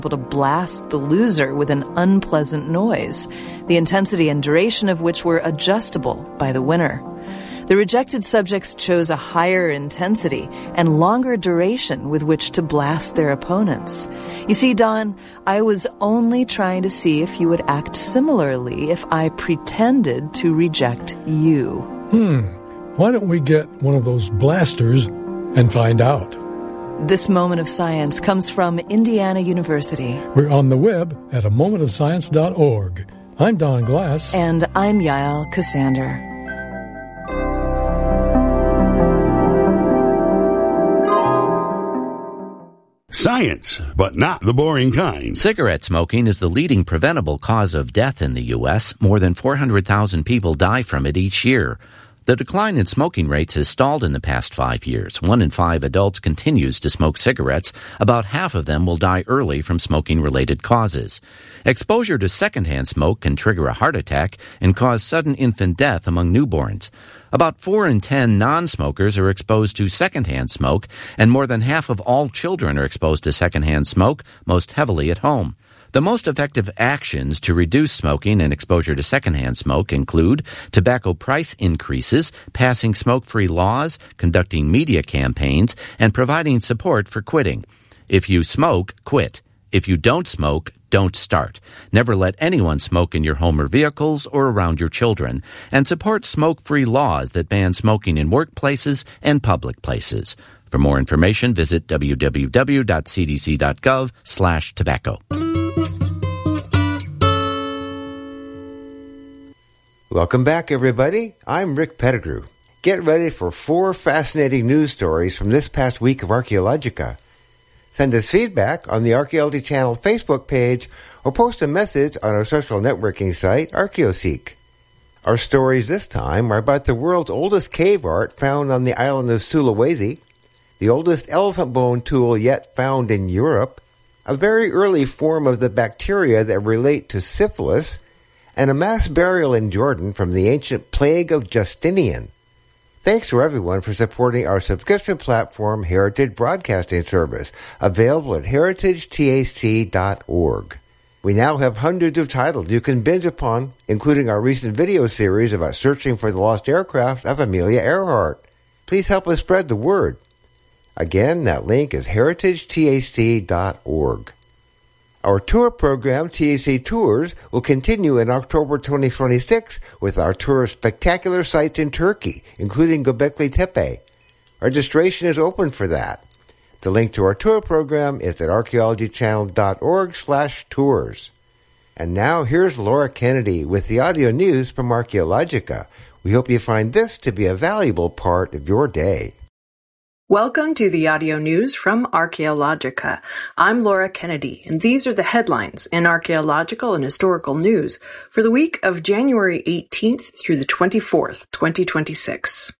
to blast the loser with an unpleasant noise, the intensity and duration of which were adjustable by the winner. The rejected subjects chose a higher intensity and longer duration with which to blast their opponents. You see, Don, I was only trying to see if you would act similarly if I pretended to reject you. Why don't we get one of those blasters and find out? This moment of science comes from Indiana University. We're on the web at amomentofscience.org. I'm Don Glass. And I'm Yael Cassander. Science, but not the boring kind. Cigarette smoking is the leading preventable cause of death in the U.S. More than 400,000 people die from it each year. The decline in smoking rates has stalled in the past 5 years. 1 in 5 adults continues to smoke cigarettes. About half of them will die early from smoking-related causes. Exposure to secondhand smoke can trigger a heart attack and cause sudden infant death among newborns. About 4 in 10 non-smokers are exposed to secondhand smoke, and more than half of all children are exposed to secondhand smoke, most heavily at home. The most effective actions to reduce smoking and exposure to secondhand smoke include tobacco price increases, passing smoke-free laws, conducting media campaigns, and providing support for quitting. If you smoke, quit. If you don't smoke, don't start. Never let anyone smoke in your home or vehicles or around your children. And support smoke-free laws that ban smoking in workplaces and public places. For more information, visit www.cdc.gov/tobacco. Welcome back, everybody. I'm Rick Pettigrew. Get ready for 4 fascinating news stories from this past week of Archaeologica. Send us feedback on the Archaeology Channel Facebook page or post a message on our social networking site, Archaeoseek. Our stories this time are about the world's oldest cave art found on the island of Sulawesi, the oldest elephant bone tool yet found in Europe, a very early form of the bacteria that relate to syphilis, and a mass burial in Jordan from the ancient plague of Justinian. Thanks to everyone for supporting our subscription platform, Heritage Broadcasting Service, available at heritagetac.org. We now have hundreds of titles you can binge upon, including our recent video series about searching for the lost aircraft of Amelia Earhart. Please help us spread the word. Again, that link is heritagetac.org. Our tour program, TAC Tours, will continue in October 2026 with our tour of spectacular sites in Turkey, including Göbekli Tepe. Registration is open for that. The link to our tour program is at archaeologychannel.org/tours. And now here's Laura Kennedy with the audio news from Archaeologica. We hope you find this to be a valuable part of your day. Welcome to the audio news from Archaeologica. I'm Laura Kennedy, and these are the headlines in archaeological and historical news for the week of January 18th through the 24th, 2026.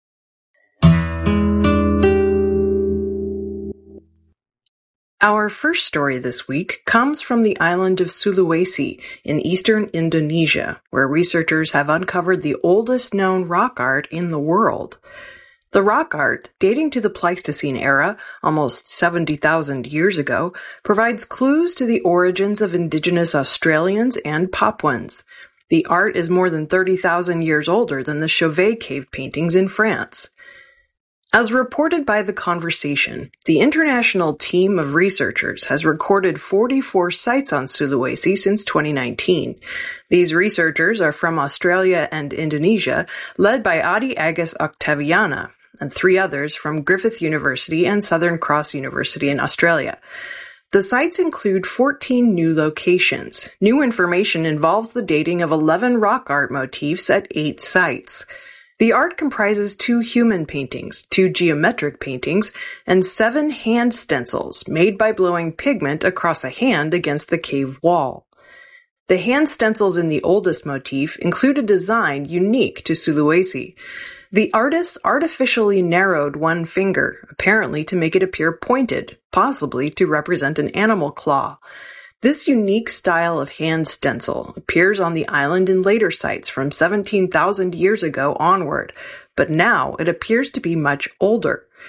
Our first story this week comes from the island of Sulawesi in eastern Indonesia, where researchers have uncovered the oldest known rock art in the world. The rock art, dating to the Pleistocene era, almost 70,000 years ago, provides clues to the origins of indigenous Australians and Papuans. The art is more than 30,000 years older than the Chauvet cave paintings in France. As reported by The Conversation, the international team of researchers has recorded 44 sites on Sulawesi since 2019. These researchers are from Australia and Indonesia, led by Adi Agus Octaviana, and 3 others from Griffith University and Southern Cross University in Australia. The sites include 14 new locations. New information involves the dating of 11 rock art motifs at 8 sites. The art comprises 2 human paintings, 2 geometric paintings, and 7 hand stencils made by blowing pigment across a hand against the cave wall. The hand stencils in the oldest motif include a design unique to Sulawesi. The artist artificially narrowed one finger, apparently to make it appear pointed, possibly to represent an animal claw. This unique style of hand stencil appears on the island in later sites from 17,000 years ago onward, but now it appears to be much older.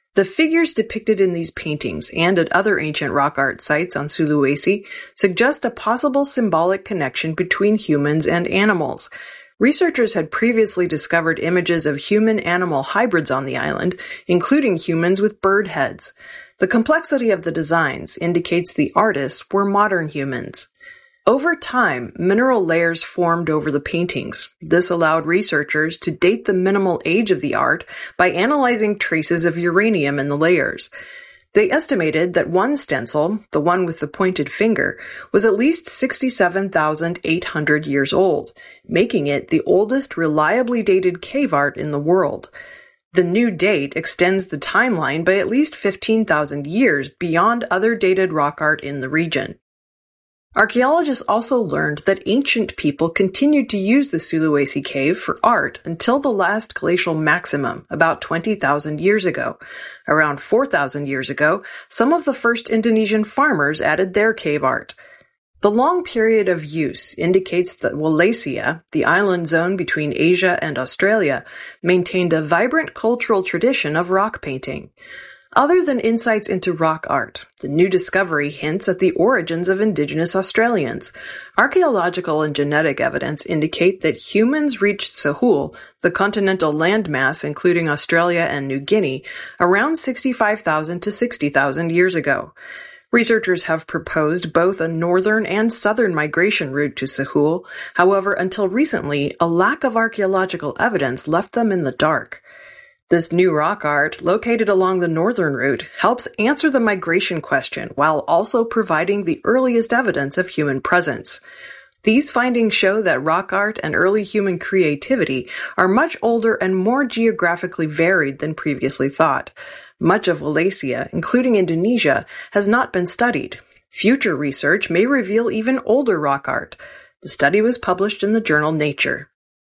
The figures depicted in these paintings and at other ancient rock art sites on Sulawesi suggest a possible symbolic connection between humans and animals. Researchers had previously discovered images of human-animal hybrids on the island, including humans with bird heads. The complexity of the designs indicates the artists were modern humans. Over time, mineral layers formed over the paintings. This allowed researchers to date the minimal age of the art by analyzing traces of uranium in the layers. They estimated that one stencil, the one with the pointed finger, was at least 67,800 years old, making it the oldest reliably dated cave art in the world. The new date extends the timeline by at least 15,000 years beyond other dated rock art in the region. Archaeologists also learned that ancient people continued to use the Sulawesi cave for art until the last glacial maximum, about 20,000 years ago. Around 4,000 years ago, some of the first Indonesian farmers added their cave art. The long period of use indicates that Wallacea, the island zone between Asia and Australia, maintained a vibrant cultural tradition of rock painting. Other than insights into rock art, the new discovery hints at the origins of indigenous Australians. Archaeological and genetic evidence indicate that humans reached Sahul, the continental landmass including Australia and New Guinea, around 65,000 to 60,000 years ago. Researchers have proposed both a northern and southern migration route to Sahul. However, until recently, a lack of archaeological evidence left them in the dark. This new rock art, located along the northern route, helps answer the migration question while also providing the earliest evidence of human presence. These findings show that rock art and early human creativity are much older and more geographically varied than previously thought. Much of Wallacea, including Indonesia, has not been studied. Future research may reveal even older rock art. The study was published in the journal Nature.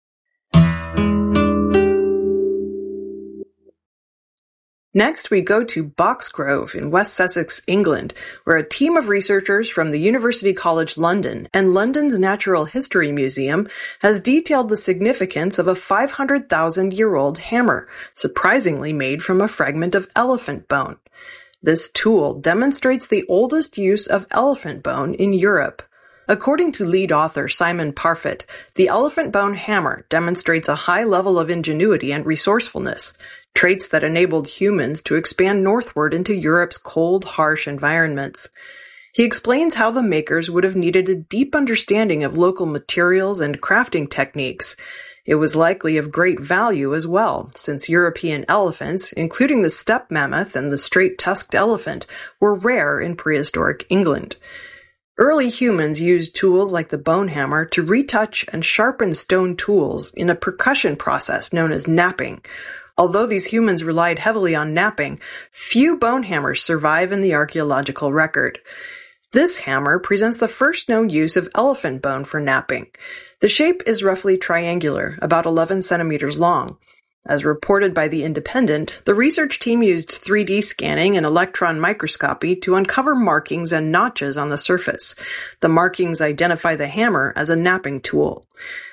Next, we go to Boxgrove in West Sussex, England, where a team of researchers from the University College London and London's Natural History Museum has detailed the significance of a 500,000-year-old hammer, surprisingly made from a fragment of elephant bone. This tool demonstrates the oldest use of elephant bone in Europe. According to lead author Simon Parfitt, the elephant bone hammer demonstrates a high level of ingenuity and resourcefulness, traits that enabled humans to expand northward into Europe's cold, harsh environments. He explains how the makers would have needed a deep understanding of local materials and crafting techniques. It was likely of great value as well, since European elephants, including the steppe mammoth and the straight-tusked elephant, were rare in prehistoric England. Early humans used tools like the bone hammer to retouch and sharpen stone tools in a percussion process known as knapping. Although these humans relied heavily on knapping, few bone hammers survive in the archaeological record. This hammer presents the first known use of elephant bone for knapping. The shape is roughly triangular, about 11 centimeters long. As reported by The Independent, the research team used 3D scanning and electron microscopy to uncover markings and notches on the surface. The markings identify the hammer as a knapping tool.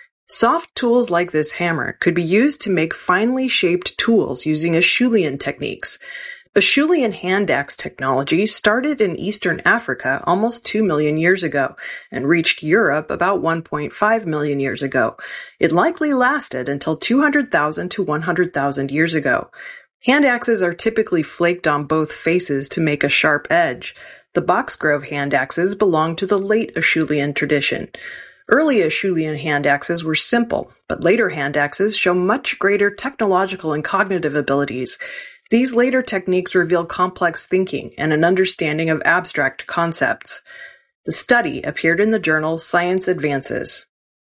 Soft tools like this hammer could be used to make finely shaped tools using Acheulean techniques. Acheulean hand axe technology started in Eastern Africa almost 2 million years ago and reached Europe about 1.5 million years ago. It likely lasted until 200,000 to 100,000 years ago. Hand axes are typically flaked on both faces to make a sharp edge. The Boxgrove hand axes belong to the late Acheulean tradition. Early Acheulean hand axes were simple, but later hand axes show much greater technological and cognitive abilities. These later techniques reveal complex thinking and an understanding of abstract concepts. The study appeared in the journal Science Advances.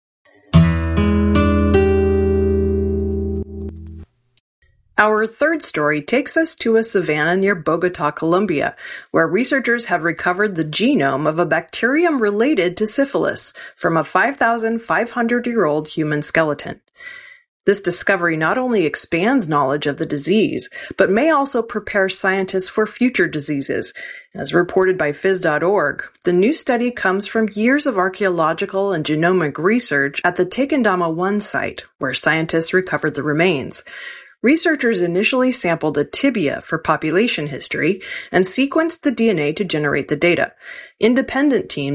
Our third story takes us to a savanna near Bogota, Colombia, where researchers have recovered the genome of a bacterium related to syphilis from a 5,500-year-old human skeleton. This discovery not only expands knowledge of the disease, but may also prepare scientists for future diseases. As reported by Phys.org, the new study comes from years of archaeological and genomic research at the Tequendama 1 site, where scientists recovered the remains. Researchers initially sampled a tibia for population history and sequenced the DNA to generate the data. Independent teams